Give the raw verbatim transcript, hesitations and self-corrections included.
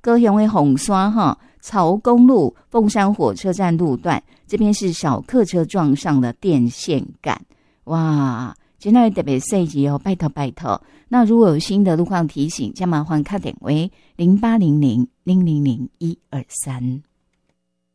高雄的凤山哈曹公路凤山火车站路段，这边是小客车撞上了电线杆，哇！今天特别细节哦，拜托拜托。那如果有新的路况提醒，将麻烦打电话零八零零零零零一二三。